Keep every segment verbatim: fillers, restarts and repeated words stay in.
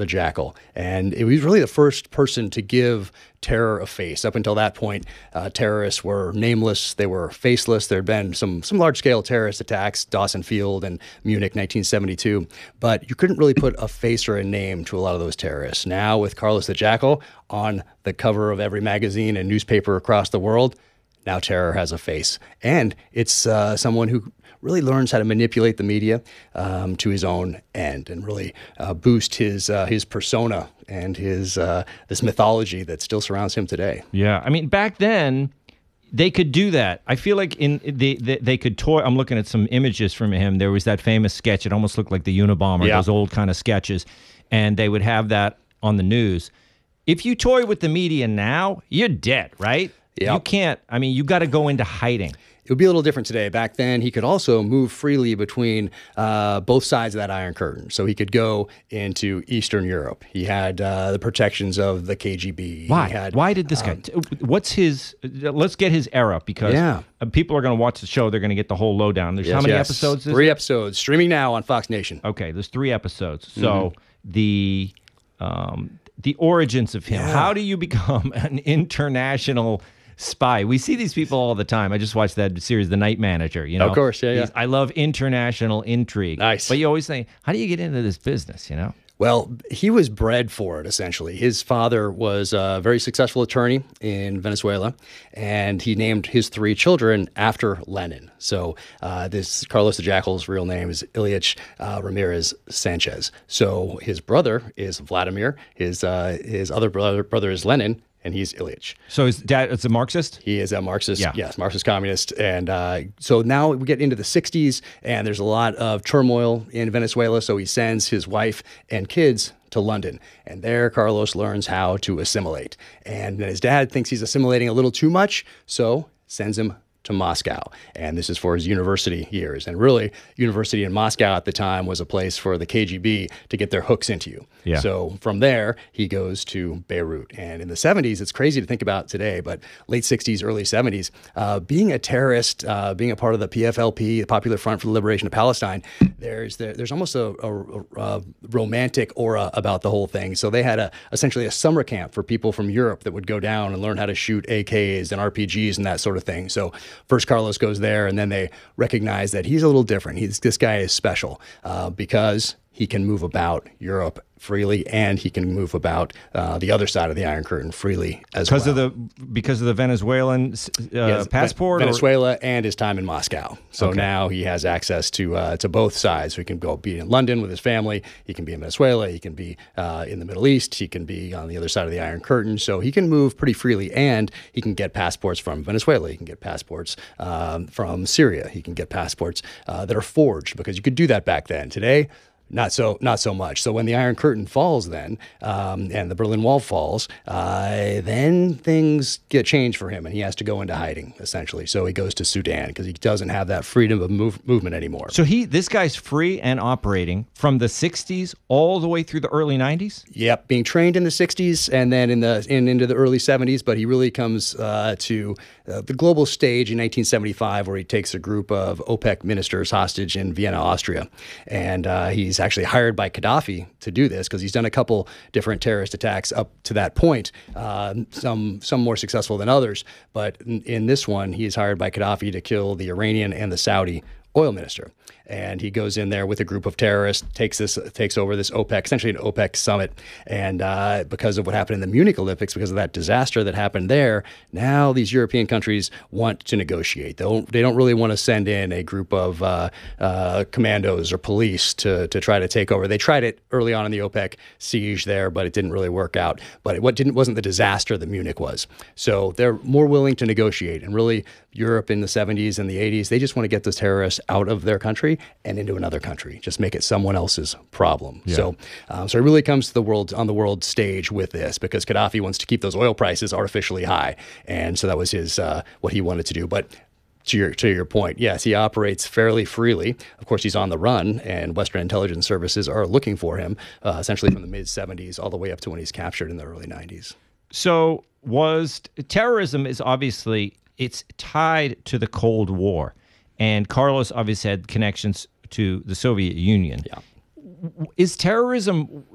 the Jackal. And it was really the first person to give terror a face. Up until that point, uh, terrorists were nameless. They were faceless. There had been some some large-scale terrorist attacks, Dawson Field and Munich, nineteen seventy-two. But you couldn't really put a face or a name to a lot of those terrorists. Now, with Carlos the Jackal on the cover of every magazine and newspaper across the world, now terror has a face. And it's uh, someone who really learns how to manipulate the media um, to his own end and really uh, boost his uh, his persona and his uh, this mythology that still surrounds him today. Yeah, I mean, back then, they could do that. I feel like in they, they they could toy. I'm looking at some images from him. There was that famous sketch. It almost looked like the Unabomber, yeah. those old kind of sketches. And they would have that on the news. If you toy with the media now, you're dead, right? Yep. You can't. I mean, you got to go into hiding. It would be a little different today. Back then, he could also move freely between uh, both sides of that Iron Curtain. So he could go into Eastern Europe. He had uh, the protections of the K G B. Why? He had, Why did this um, guy? What's his? Let's get his era because Yeah. people are going to watch the show. They're going to get the whole lowdown. There's Yes, how many yes. episodes? Is Three there? episodes streaming now on Fox Nation. Okay, there's three episodes. So Mm-hmm. the um, the origins of him. Yeah. How do you become an international spy? We see these people all the time. I just watched that series, The Night Manager. You know, Of course, yeah, yeah. These- I love international intrigue. Nice. But you always think, how do you get into this business? You know. Well, he was bred for it, essentially. His father was a very successful attorney in Venezuela, and he named his three children after Lenin. So uh, this Carlos the Jackal's real name is Ilyich uh, Ramirez Sanchez. So his brother is Vladimir. His uh, his other brother, brother is Lenin, and he's Ilyich. So his dad is a Marxist? He is a Marxist, Yeah. yes, Marxist communist. And uh, so now we get into the sixties, and there's a lot of turmoil in Venezuela. So he sends his wife and kids to London. And there Carlos learns how to assimilate. And his dad thinks he's assimilating a little too much, so sends him to Moscow. And this is for his university years. And really, university in Moscow at the time was a place for the K G B to get their hooks into you. Yeah. So from there, he goes to Beirut. And in the seventies, it's crazy to think about today, but late sixties, early seventies, uh, being a terrorist, uh, being a part of the P F L P, the Popular Front for the Liberation of Palestine, there's there, there's almost a, a, a romantic aura about the whole thing. So they had a essentially a summer camp for people from Europe that would go down and learn how to shoot A Ks and R P Gs and that sort of thing. So first Carlos goes there, and then they recognize that he's a little different. He's this guy is special uh, because he can move about Europe freely, and he can move about uh, the other side of the Iron Curtain freely as well. Because of the because of the Venezuelan uh, Yes, passport? Ve- or- Venezuela and his time in Moscow. So Okay. now he has access to uh, to both sides. So he can go be in London with his family. He can be in Venezuela. He can be uh, in the Middle East. He can be on the other side of the Iron Curtain. So he can move pretty freely, and he can get passports from Venezuela. He can get passports um, from Syria. He can get passports uh, that are forged, because you could do that back then. Today, Not so, not so much. So when the Iron Curtain falls, then um, and the Berlin Wall falls, uh, then things get changed for him, and he has to go into hiding essentially. So he goes to Sudan because he doesn't have that freedom of move, movement anymore. So he, this guy's free and operating from the sixties all the way through the early nineties? Yep, being trained in the sixties and then in the in, into the early seventies, but he really comes uh, to uh, the global stage in nineteen seventy-five, where he takes a group of OPEC ministers hostage in Vienna, Austria, and uh, he's actually hired by Gaddafi to do this because he's done a couple different terrorist attacks up to that point, uh, some some more successful than others. But in, in this one, he is hired by Gaddafi to kill the Iranian and the Saudi oil minister. And he goes in there with a group of terrorists, takes this, takes over this OPEC, essentially an OPEC summit. And uh, because of what happened in the Munich Olympics, because of that disaster that happened there, now these European countries want to negotiate. They don't, they don't really want to send in a group of uh, uh, commandos or police to, to try to take over. They tried it early on in the OPEC siege there, but it didn't really work out. But it what didn't, wasn't the disaster that Munich was. So they're more willing to negotiate. And really, Europe in the seventies and the eighties, they just want to get those terrorists out of their country and into another country, just make it someone else's problem. Yeah. So, um, so he really comes to the world on the world stage with this, because Gaddafi wants to keep those oil prices artificially high, and so that was his uh, what he wanted to do. But to your to your point, yes, he operates fairly freely. Of course, he's on the run, and Western intelligence services are looking for him, uh, essentially from the mid seventies all the way up to when he's captured in the early nineties. So was terrorism is obviously, it's tied to the Cold War. And Carlos obviously had connections to the Soviet Union. Yeah. Is terrorism,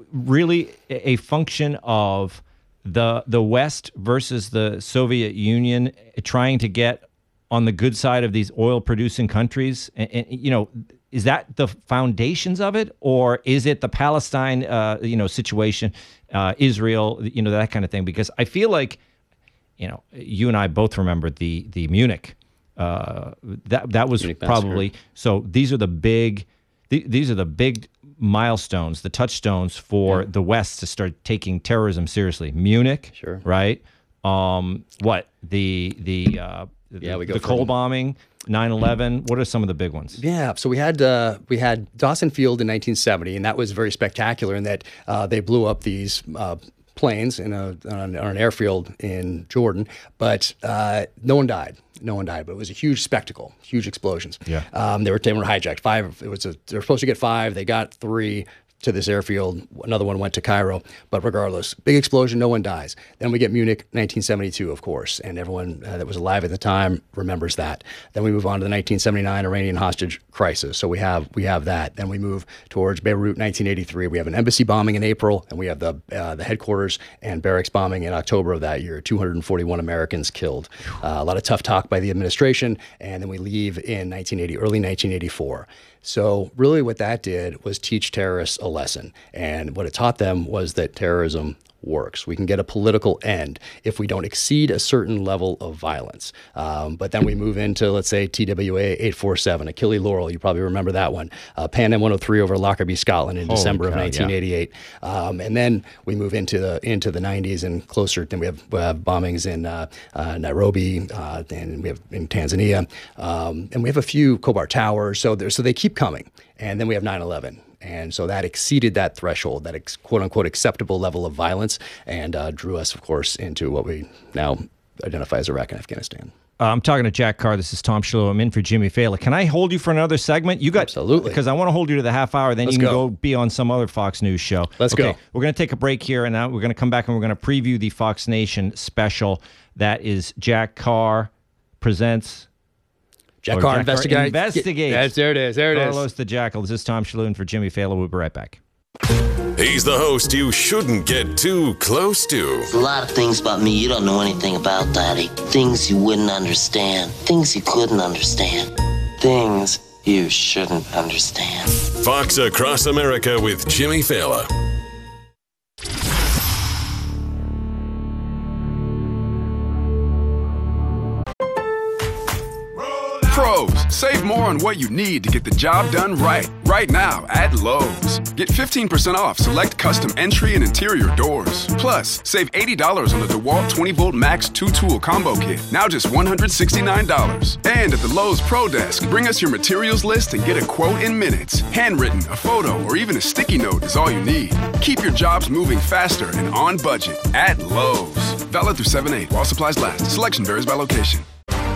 really a function of the the West versus the Soviet Union trying to get on the good side of these oil-producing countries? And, and you know, is that the foundations of it, or is it the Palestine, uh, you know, situation, uh, Israel, you know, that kind of thing? Because I feel like, you know, you and I both remember the the Munich. Uh, that that was Munich probably massacre. So. These are the big, th- these are the big milestones, the touchstones for yeah. the West to start taking terrorism seriously. Munich, sure, right? Um, what the the uh, yeah, the, we go the Cole bombing, nine eleven. What are some of the big ones? Yeah, so we had uh, we had Dawson Field in nineteen seventy, and that was very spectacular in that uh, they blew up these uh, planes in a on, on an airfield in Jordan, but uh, no one died. No one died, but it was a huge spectacle, huge explosions. Yeah, um, they were they were hijacked. Five. It was a, they were supposed to get five. They got three to this airfield. Another one went to Cairo. But regardless, big explosion. No one dies. Then we get Munich, nineteen seventy-two, of course, and everyone uh, that was alive at the time remembers that. Then we move on to the nineteen seventy-nine Iranian hostage crisis. So we have we have that. Then we move towards Beirut, nineteen eighty-three. We have an embassy bombing in April, and we have the uh, the headquarters and barracks bombing in October of that year. two hundred forty-one Americans killed. Uh, a lot of tough talk by the administration, and then we leave in nineteen eighty, early nineteen eighty-four. So really what that did was teach terrorists a lesson. And what it taught them was that terrorism works. We can get a political end if we don't exceed a certain level of violence. Um, but then we move into, let's say, T W A eight forty-seven, Achille Laurel. You probably remember that one. Uh, Pan Am one oh three over Lockerbie, Scotland in Holy December cow, of nineteen eighty-eight. Yeah. Um, and then we move into the into the nineties and closer. Then we have, we have bombings in uh, uh, Nairobi, uh, and we have in Tanzania, um, and we have a few Khobar Towers. So there, so they keep coming. And then we have nine eleven. And so that exceeded that threshold, that ex- quote-unquote acceptable level of violence, and uh, drew us, of course, into what we now identify as Iraq and Afghanistan. Uh, I'm talking to Jack Carr. This is Tom Shillue. I'm in for Jimmy Fallon. Can I hold you for another segment? You got Absolutely. Because I want to hold you to the half hour. Then Let's you can go. go be on some other Fox News show. Let's okay, go. We're going to take a break here, and now we're going to come back and we're going to preview the Fox Nation special. That is Jack Carr presents... Jack Carr Investigate. Investigate. Yes, there it is. There it is. Carlos the Jackal. This is Tom Shillue for Jimmy Fallon. We'll be right back. He's the host you shouldn't get too close to. There's a lot of things about me you don't know anything about, Daddy. Things you wouldn't understand. Things you couldn't understand. Things you shouldn't understand. Fox Across America with Jimmy Fallon. Pros, save more on what you need to get the job done right. Right now at Lowe's. Get fifteen percent off select custom entry and interior doors. Plus, save eighty dollars on the DeWalt twenty volt Max two tool combo kit. Now just one hundred sixty-nine dollars. And at the Lowe's Pro Desk, bring us your materials list and get a quote in minutes. Handwritten, a photo, or even a sticky note is all you need. Keep your jobs moving faster and on budget at Lowe's. Valid through seven eight while supplies last. Selection varies by location.